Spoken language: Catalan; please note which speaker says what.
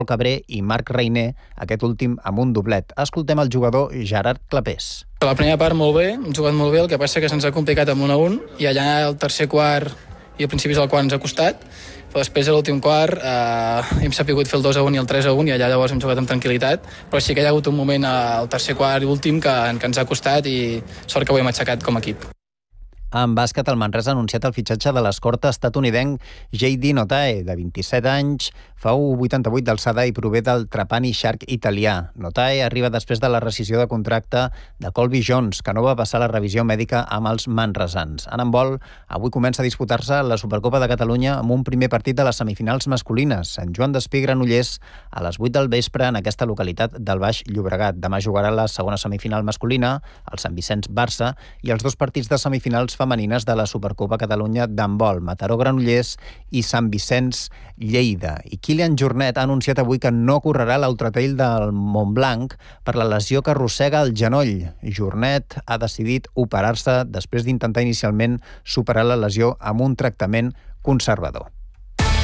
Speaker 1: Cabré i Marc Reiner, aquest últim amb un doblet. Escoltem el jugador Gerard Clapés.
Speaker 2: La primera part molt bé, hem jugat molt bé, el que passa que se'ns ha complicat amb 1-1 i allà al tercer quart i al principi del quart ens ha costat, però després a l'últim quart hem sabut fer el 2-1 i el 3-1 i allà llavors hem jugat amb tranquil·litat, però sí que hi ha hagut un moment al tercer quart i últim que ens ha costat i sort que ho hem aixecat com a equip.
Speaker 1: En bàsquet, el Manresa ha anunciat el fitxatge de l'escorta estatunidenc J.D. Notae, de 27 anys, fa 1,88 d'alçada i prové del Trapani Shark italià. Notae arriba després de la rescissió de contracte de Colby Jones, que no va passar la revisió mèdica amb els manresans. En handbol, avui comença a disputar-se la Supercopa de Catalunya amb un primer partit de les semifinals masculines. Sant Joan d'Espí Granollers a les 8 del vespre en aquesta localitat del Baix Llobregat. Demà jugarà la segona semifinal masculina, el Sant Vicenç Barça, i els dos partits de semifinals femenines de la Supercopa Catalunya d'handbol, Mataró Granollers i Sant Vicenç Lleida. I Kilian Jornet ha anunciat avui que no correrà l'Ultratrail del Montblanc per la lesió que arrossega el genoll. Jornet ha decidit operar-se després d'intentar inicialment superar la lesió amb un tractament conservador.